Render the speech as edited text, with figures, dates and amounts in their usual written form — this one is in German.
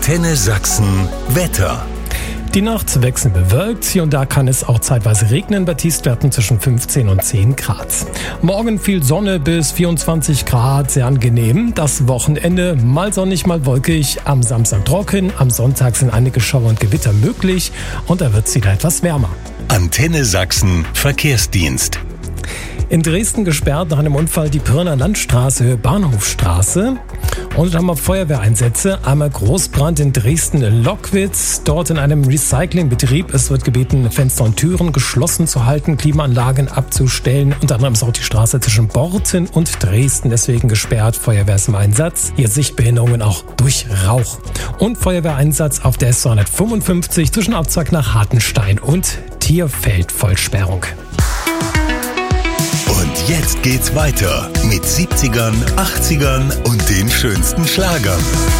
Antenne Sachsen Wetter. Die Nacht wechselnd bewölkt, hier und da kann es auch zeitweise regnen bei Tiefstwerten zwischen 15 und 10 Grad. Morgen viel Sonne bis 24 Grad, sehr angenehm. Das Wochenende mal sonnig, mal wolkig, am Samstag trocken, am Sonntag sind einige Schauer und Gewitter möglich und da wird es wieder etwas wärmer. Antenne Sachsen Verkehrsdienst. In Dresden gesperrt nach einem Unfall die Pirner Landstraße, Höhe Bahnhofstraße. Und da haben wir Feuerwehreinsätze. Einmal Großbrand in Dresden-Lockwitz, dort in einem Recyclingbetrieb. Es wird gebeten, Fenster und Türen geschlossen zu halten, Klimaanlagen abzustellen. Unter anderem ist auch die Straße zwischen Borten und Dresden deswegen gesperrt. Feuerwehr ist im Einsatz. Hier Sichtbehinderungen auch durch Rauch. Und Feuerwehreinsatz auf der S255 zwischen Abzweig nach Hartenstein und Tierfeld, Vollsperrung. Und jetzt geht's weiter mit 70ern, 80ern und den schönsten Schlagern.